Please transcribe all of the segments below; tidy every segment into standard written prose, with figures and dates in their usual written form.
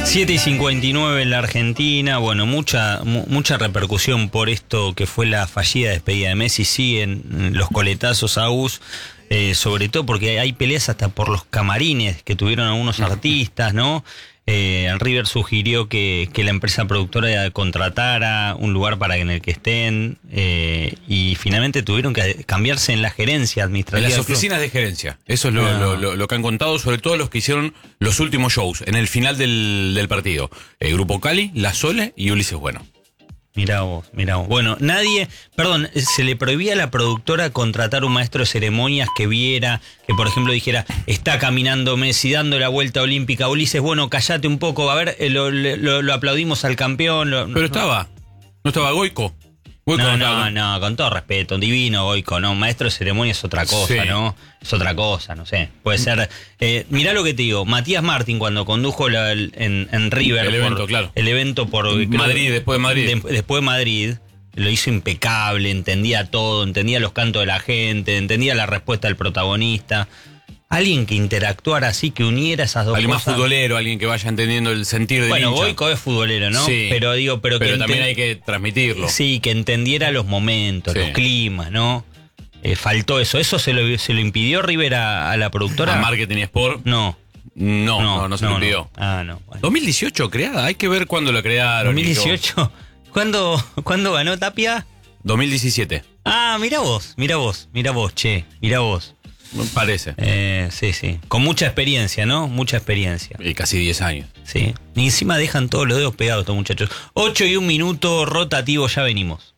7:59 en la Argentina. Bueno, mucha repercusión por esto que fue la fallida despedida de Messi. Siguen los coletazos a US, sobre todo porque hay peleas hasta por los camarines que tuvieron algunos artistas, ¿no? River sugirió que la empresa productora contratara un lugar para en el que estén, y finalmente tuvieron que cambiarse en la gerencia administrativa. En las oficinas de gerencia. Eso es lo que han contado, sobre todo los que hicieron los últimos shows en el final del partido. Grupo Cali, La Sole y Ulises Bueno. Mirá vos. Bueno, se le prohibía a la productora contratar un maestro de ceremonias que viera, que por ejemplo dijera, está caminando Messi dando la vuelta olímpica, Ulises, bueno, callate un poco, a ver, lo aplaudimos al campeón. Pero no estaba Goico. No, con todo respeto, un divino Goico, ¿no? Maestro de ceremonia es otra cosa, sí. ¿No? Es otra cosa, no sé. Puede ser. Mirá lo que te digo, Matías Martín, cuando condujo en River. El evento, claro. El evento por Madrid, después de Madrid. Después de Madrid, lo hizo impecable, entendía todo, entendía los cantos de la gente, entendía la respuesta del protagonista. Alguien que interactuara así, que uniera esas dos alguien cosas. Alguien más futbolero, alguien que vaya entendiendo el sentir del hincha. Bueno, Goico es futbolero, ¿no? Sí, pero que también hay que transmitirlo. Sí, que entendiera los momentos, los climas, ¿no? Faltó eso. ¿Eso se lo impidió River a la productora? ¿A Marketing y Sport? No se lo impidió. No. Bueno. 2018 creada, hay que ver cuándo la crearon. 2018. ¿Cuándo ganó Tapia? 2017. Mirá vos, che, mirá vos. Parece. Sí. Con mucha experiencia, ¿no? Mucha experiencia. Y casi 10 años. Sí. Y encima dejan todos los dedos pegados estos muchachos. 8:01, rotativo, ya venimos.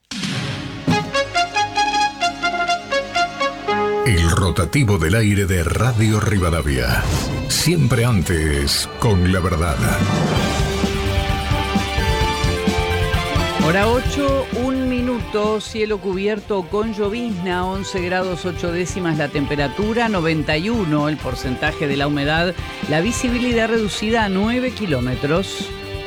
El rotativo del aire de Radio Rivadavia. Siempre antes, con la verdad. Hora 8, 1 minuto, cielo cubierto con llovizna, 11 grados 8 décimas la temperatura, 91 el porcentaje de la humedad, la visibilidad reducida a 9 kilómetros.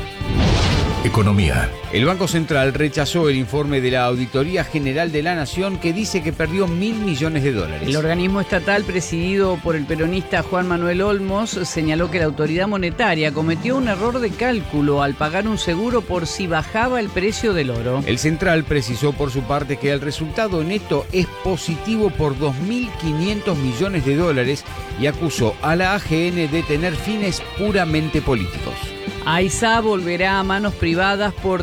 Economía. El Banco Central rechazó el informe de la Auditoría General de la Nación que dice que perdió $1.000 millones. El organismo estatal, presidido por el peronista Juan Manuel Olmos, señaló que la autoridad monetaria cometió un error de cálculo al pagar un seguro por si bajaba el precio del oro. El central precisó por su parte que el resultado neto es positivo por $2.500 millones y acusó a la AGN de tener fines puramente políticos. AISA volverá a manos privadas por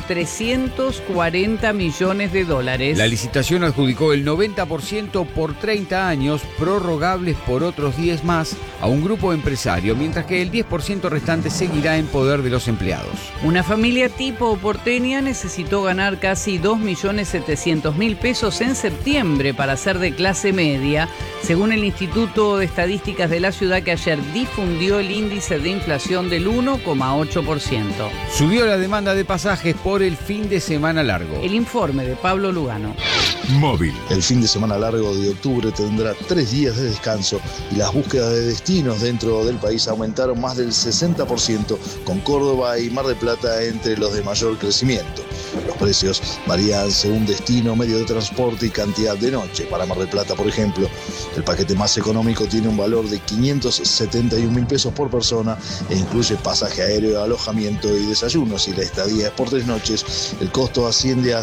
$340 millones. La licitación adjudicó el 90% por 30 años, prorrogables por otros 10 más, a un grupo empresario, mientras que el 10% restante seguirá en poder de los empleados. Una familia tipo porteña necesitó ganar casi $2.700.000 en septiembre para ser de clase media, según el Instituto de Estadísticas de la ciudad, que ayer difundió el índice de inflación del 1,8%. Subió la demanda de pasajes por el fin de semana largo. El informe de Pablo Lugano. Móvil. El fin de semana largo de octubre tendrá 3 días de descanso y las búsquedas de destinos dentro del país aumentaron más del 60%, con Córdoba y Mar del Plata entre los de mayor crecimiento. Los precios varían según destino, medio de transporte y cantidad de noche. Para Mar del Plata, por ejemplo, el paquete más económico tiene un valor de $571.000 por persona e incluye pasaje aéreo, alojamiento y desayuno. Si la estadía es por 3 noches, el costo asciende a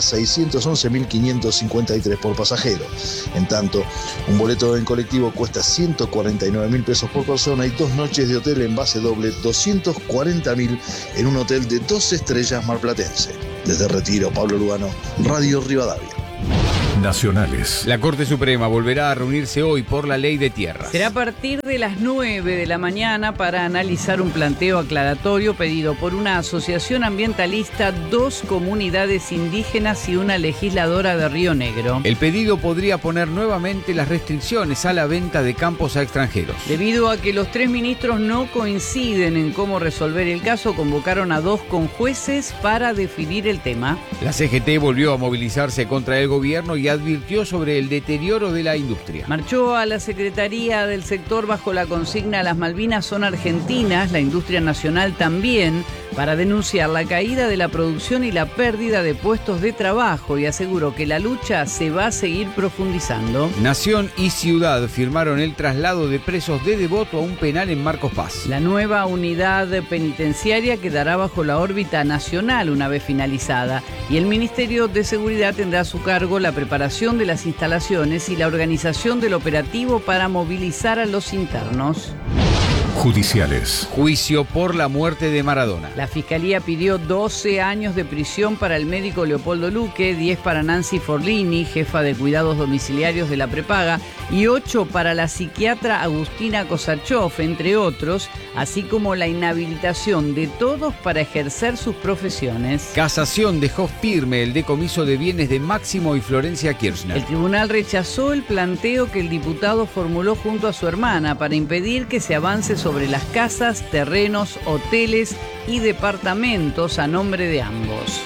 $611.553 por pasajero. En tanto, un boleto en colectivo cuesta $149.000 por persona y 2 noches de hotel en base doble, $240.000 en un hotel de 2 estrellas marplatense. Desde Retiro, Pablo Lugano, Radio Rivadavia. Nacionales. La Corte Suprema volverá a reunirse hoy por la ley de tierras. Será a partir de las 9 de la mañana para analizar un planteo aclaratorio pedido por una asociación ambientalista, 2 comunidades indígenas y una legisladora de Río Negro. El pedido podría poner nuevamente las restricciones a la venta de campos a extranjeros. Debido a que los 3 ministros no coinciden en cómo resolver el caso, convocaron a 2 conjueces para definir el tema. La CGT volvió a movilizarse contra el gobierno y advirtió sobre el deterioro de la industria. Marchó a la Secretaría del Sector bajo la consigna "Las Malvinas son argentinas, la industria nacional también", para denunciar la caída de la producción y la pérdida de puestos de trabajo, y aseguró que la lucha se va a seguir profundizando. Nación y Ciudad firmaron el traslado de presos de Devoto a un penal en Marcos Paz. La nueva unidad penitenciaria quedará bajo la órbita nacional una vez finalizada, y el Ministerio de Seguridad tendrá a su cargo la preparación de las instalaciones y la organización del operativo para movilizar a los internos. Judiciales. Juicio por la muerte de Maradona. La Fiscalía pidió 12 años de prisión para el médico Leopoldo Luque, 10 para Nancy Forlini, jefa de cuidados domiciliarios de la prepaga, y 8 para la psiquiatra Agustina Kosachov, entre otros, así como la inhabilitación de todos para ejercer sus profesiones. Casación dejó firme el decomiso de bienes de Máximo y Florencia Kirchner. El tribunal rechazó el planteo que el diputado formuló junto a su hermana para impedir que se avance sobre las casas, terrenos, hoteles y departamentos a nombre de ambos.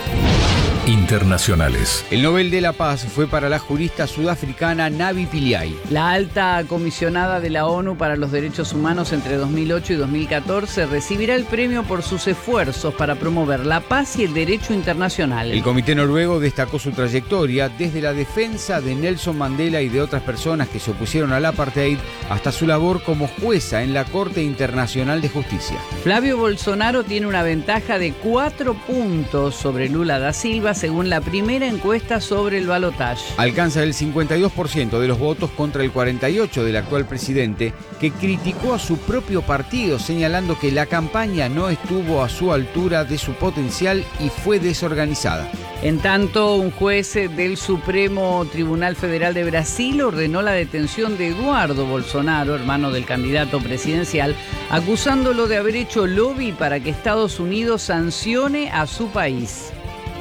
Internacionales. El Nobel de la Paz fue para la jurista sudafricana Navi Pillay. La alta comisionada de la ONU para los Derechos Humanos entre 2008 y 2014 recibirá el premio por sus esfuerzos para promover la paz y el derecho internacional. El comité noruego destacó su trayectoria desde la defensa de Nelson Mandela y de otras personas que se opusieron al apartheid hasta su labor como jueza en la Corte Internacional de Justicia. Flavio Bolsonaro tiene una ventaja de 4 puntos sobre Lula da Silva, según la primera encuesta sobre el balotaje. Alcanza el 52% de los votos contra el 48% del actual presidente, que criticó a su propio partido, señalando que la campaña no estuvo a su altura de su potencial y fue desorganizada. En tanto, un juez del Supremo Tribunal Federal de Brasil ordenó la detención de Eduardo Bolsonaro, hermano del candidato presidencial, acusándolo de haber hecho lobby para que Estados Unidos sancione a su país.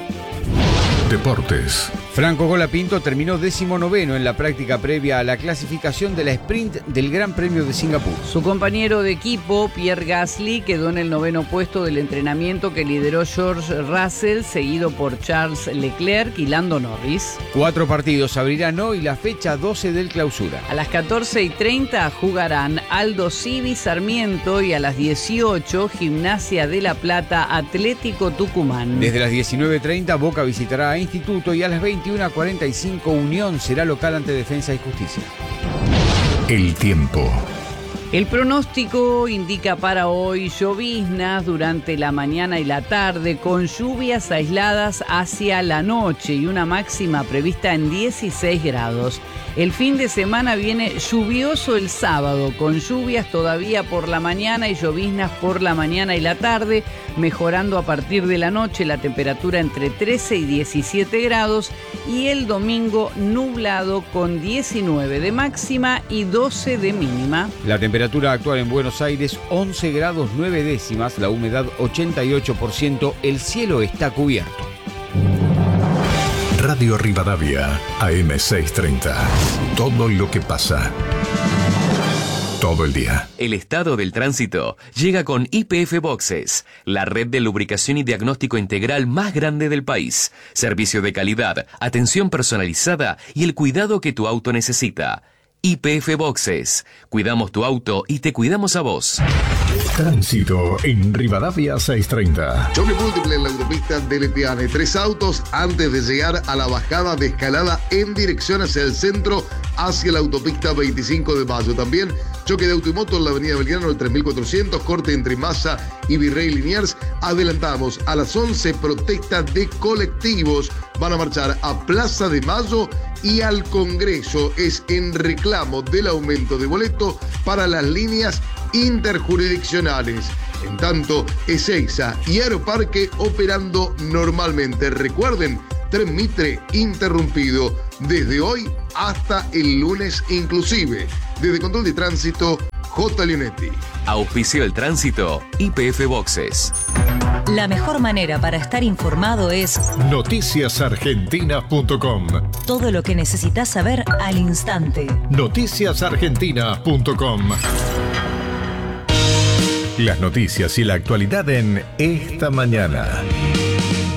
Deportes. Franco Colapinto terminó 19º en la práctica previa a la clasificación de la sprint del Gran Premio de Singapur. Su compañero de equipo, Pierre Gasly, quedó en el 9º puesto del entrenamiento que lideró George Russell, seguido por Charles Leclerc y Lando Norris. 4 partidos abrirán hoy la fecha 12 del Clausura. A las 14:30 jugarán Aldo Civi Sarmiento y a las 18 Gimnasia de La Plata Atlético Tucumán. Desde las 19:30 Boca visitará a Instituto y a las 21:45 Unión será local ante Defensa y Justicia. El tiempo. El pronóstico indica para hoy lloviznas durante la mañana y la tarde, con lluvias aisladas hacia la noche y una máxima prevista en 16 grados. El fin de semana viene lluvioso el sábado, con lluvias todavía por la mañana y lloviznas por la mañana y la tarde, mejorando a partir de la noche la temperatura entre 13 y 17 grados, y el domingo nublado con 19 de máxima y 12 de mínima. La temperatura actual en Buenos Aires 11 grados 9 décimas, la humedad 88%, el cielo está cubierto. Radio Rivadavia, AM630. Todo lo que pasa. Todo el día. El estado del tránsito llega con YPF Boxes, la red de lubricación y diagnóstico integral más grande del país. Servicio de calidad, atención personalizada y el cuidado que tu auto necesita. YPF Boxes. Cuidamos tu auto y te cuidamos a vos. Tránsito en Rivadavia 630. Choque múltiple en la autopista de Letiane. 3 autos antes de llegar a la bajada de Escalada en dirección hacia el centro, hacia la autopista 25 de Mayo. También choque de auto y moto en la avenida Belgrano, el 3400, corte entre Massa y Virrey Liniers. Adelantamos a las 11, protesta de colectivos. Van a marchar a Plaza de Mayo y al Congreso. Es en reclamo del aumento de boleto para las líneas interjurisdiccionales. En tanto, Ezeiza y Aeroparque operando normalmente. Recuerden, Tren Mitre interrumpido desde hoy hasta el lunes inclusive. Desde Control de Tránsito, J. Leonetti. Auspicio el tránsito, YPF Boxes. La mejor manera para estar informado es noticiasargentina.com. todo lo que necesitas saber al instante. Noticiasargentina.com. Las noticias y la actualidad en Esta Mañana.